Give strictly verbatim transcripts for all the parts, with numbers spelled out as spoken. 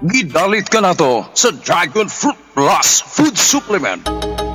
Gidalit ka na to sa Dragon Fruit Plus Food Supplement.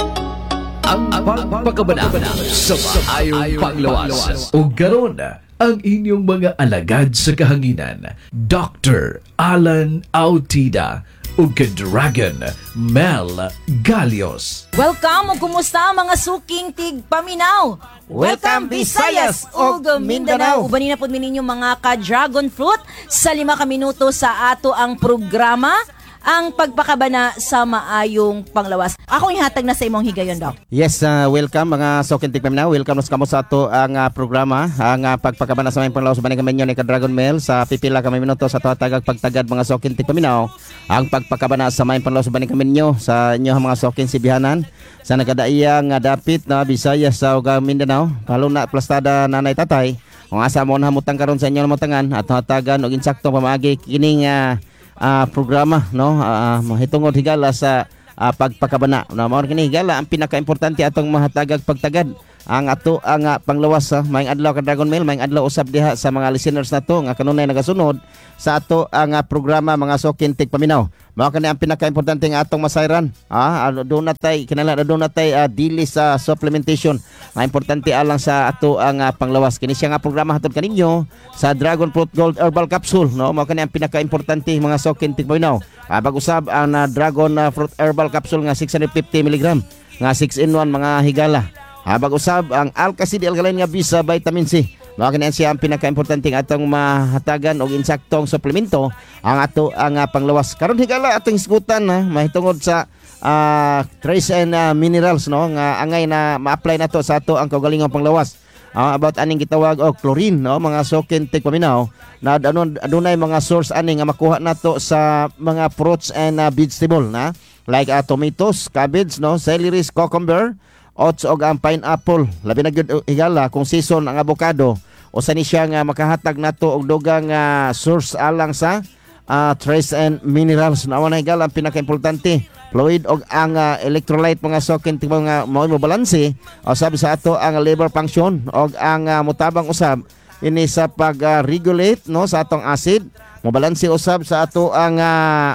Ang pagpakabana sa maayong panglawas. O garon ang inyong mga alagad sa kahanginan, Doctor Alan Autida ug ka-Dragon Mel Galios. Welcome o kumusta mga suking tigpaminaw. Welcome, Visayas ug Mindanao. Ubanin na po ninyo mga ka-Dragon Fruit sa lima ka minuto sa ato ang programa, ang pagpakabana sa maayong panglawas. Ako ihatag na sa imong higayon, Doc. Yes, uh, welcome mga suking tigpaminaw. Welcome nos kamo sa ato ang uh, programa, ang uh, pagpakabana sa maayong panglawas. Ubanin kami ni ka-Dragon Mel sa pipila kami minuto sa tuwa tagag pagtagad mga suking tigpaminaw. Ang pagpakabana sa maayong panglawas ubanin kami ninyo sa inyo mga suking sibihanan sa nagadaiyang uh, dapit na Visayas sa uh, Mindanao, lalo na plastada nanay tatay. Kung asa mo namutang karon sa inyo namutangan at hatagan og insaktong pamaagi kining uh, uh, programa, no, uh, mahitungod higala sa uh, pagpakabana. No, mao kini higala ang pinakaimportante atong mahatagag pagtagad ang ato ang uh, panglawas. Uh, maayong adlaw ka Dragon Mail, maayong adlaw usab diha sa mga listeners nato nga kanunay nagasunod sa ato ang uh, programa mga suking tigpaminaw. Mao kani ang pinakaimportante nga atong masayran. Ah, do natay kinala do natay uh, dili sa supplementation. Nga importante alang sa ato ang uh, panglawas. Kini siya nga programa hatod kaninyo sa Dragon Fruit Gold Herbal Capsule, no? Mao kani ang pinakaimportante mga suking tigpaminaw. Ah, bag-usab ang uh, Dragon uh, Fruit Herbal Capsule nga six hundred fifty milligrams nga six in one mga higala. Habang usab ang Alkacid Alkaline nga Visa Vitamin C. Mao kini siya ang pinakaimportante atong mahatagan og insaktong suplemento ang ato ang uh, panglawas. Karon higala atong isgutan na mahitungod sa uh, trace and uh, minerals, no, nga angay na ma-apply nato sa ato ang kaugalingong panglawas. Uh, about aning gitawag og chlorine, no, mga suking tigpaminaw na ano adunay mga source ani nga makuha nato sa mga fruits and uh, vegetable na like uh, tomatoes, cabbage, no, celery, cucumber, oats og ang pineapple. Labi na gyud higala kung season ang avocado o sa ni siya nga makahatag nato og dugang uh, source alang sa uh, trace and minerals. Nawa na higala ang pinakaimportante fluid og ang uh, electrolyte mga suking tigpaminaw nga mao mo balanse usab sa ato ang liver function og ang uh, mutabang usab ini sa pag-regulate, uh, no, sa atong acid mo balanse usab sa ato ang uh,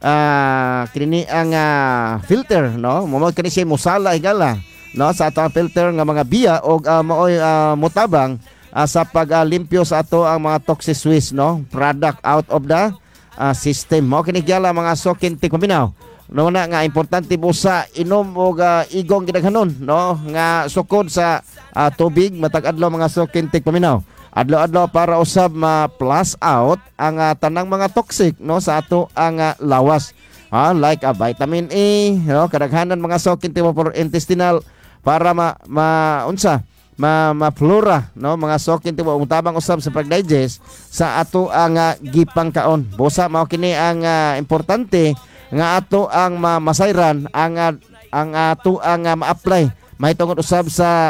uh, kini ang uh, filter, no, mo kani siya musala higala, no, sa ato ang filter nga mga biya og uh, maoy uh, mutabang uh, sa paglimpyo uh, sa ato ang mga toxic waste, no, product out of the uh, system. Mao kini gyala mga suking tigpaminaw. No na nga importante po sa inom og uh, igong gidaghanon, no, nga sukod sa uh, tubig matag adlaw mga suking tigpaminaw. Adlaw-adlaw para usab ma-plus out ang uh, tanang mga toxic, no, sa ato ang uh, lawas. Ah, like a uh, vitamin A, no, kadaghanan mga suking tigpaminaw intestinal para ma, ma unsa ma ma-flora, no, mga suking tigpaminaw mutabang usab sa pag-digest sa ato ang uh, gipangkaon. Busa mao kini ang uh, importante nga ato ang ma masayran ang uh, ang ato ang uh, ma-apply mahitungod usab sa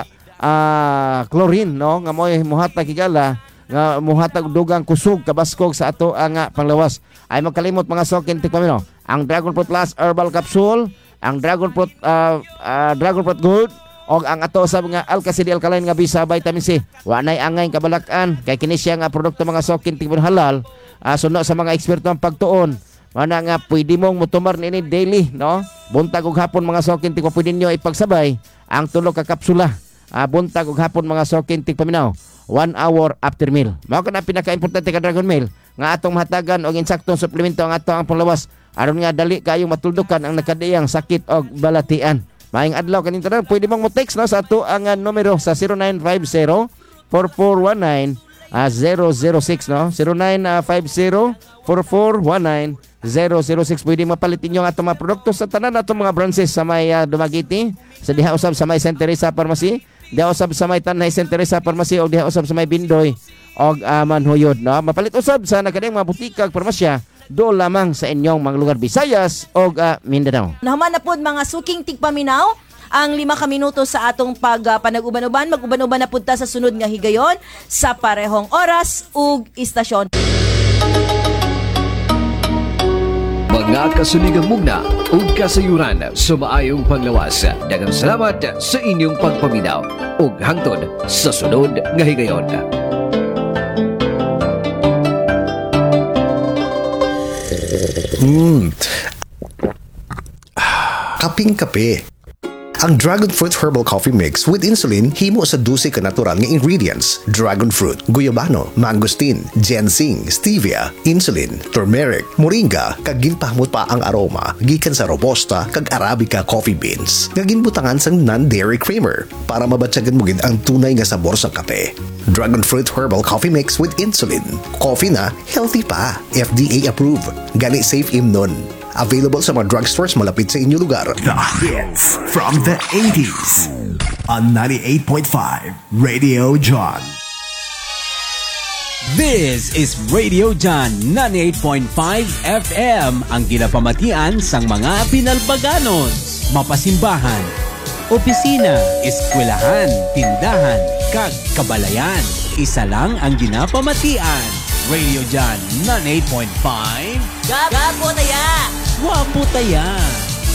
uh, chlorine, no, nga mo'y muhatag higala nga muhatag dugang kusog kabaskog sa ato ang uh, panglawas. Ay magkalimot mga suking tigpaminaw ang Dragon Fruit Plus Herbal Capsule, ang Dragon Fruit uh, uh, Dragon Fruit Gold og ang ato usab nga Alkacid Alkaline nga Visa Vitamin C. Wa nay angay kabalakan kay kini siya nga produkto mga suking tigpaminaw halal, uh, suno sa mga eksperto ang pagtuon. Mana nga pwede mong mutumar nini daily, no? Buntag ug hapon mga suking tigpaminaw pwede niyo ipagsabay ang tulo ka kapsula. Uh, buntag ug hapon mga suking tigpaminaw one hour after meal. Mao kana pinaka-importante ka Dragon Mail nga atong mahatagan og insaktong suplemento ang ato ang panglawas aron nga dali kayo matuldukan ang nakadiyang sakit og balatian. Maayong adlaw kaning tanan, pwede mong mo-text, no, sa ato ang uh, numero sa zero nine five zero four four one nine zero zero six, no, zero nine five zero four four one nine zero zero six. Pwede mapalit inyo ang atong mga produkto sa tanan atong mga branches sa may uh, Dumaguete, sa diha usab sa may Saint Teresa Pharmacy, diha usab sa may Tanay Saint Teresa Pharmacy o diha usab sa may Bindoy og uh, Manhuyod, no. Mapalit usab sa nakadiyang mga butika ug parmasya do lamang sa inyong mga lugar Visayas og uh, Mindanao. Nahuman na pod mga suking tigpaminaw ang lima ka minuto sa atong pag uh, panag-uban-uban. Mag-uban-uban na punta sa sunod nga higayon sa parehong oras ug istasyon. Mga kasuligang mugna ug kasayuran sa maayong panglawas. Daghang salamat sa inyong pagpaminaw ug hangtod sa sunod nga higayon. Thank you. Mm. Kaping-kape. Ang Dragon Fruit Herbal Coffee Mix with insulin himo sa dose ka natural nga ingredients: dragon fruit, guyabano, mangosteen, ginseng, stevia, insulin, turmeric, moringa, kag ginpahmot pa ang aroma gikan sa robusta kag arabica coffee beans nga ginbutangan sang non-dairy creamer para mabatyagan mo gid ang tunay nga sabor sa kape. Dragon Fruit Herbal Coffee Mix with insulin. Coffee na healthy pa. F D A approved. Gani safe imnon. Available sa mga drugstores malapit sa inyong lugar. The hits from the eighties on ninety-eight point five Radio John. This is Radio John ninety-eight point five F M, ang ginapamatian sang mga Pinalbaganon, mapasimbahan, opisina, eskwelahan, tindahan, kag kabalayan. Isa lang ang ginapamatian. Radio John ninety-eight point five. Gapo taya! Wapo taya!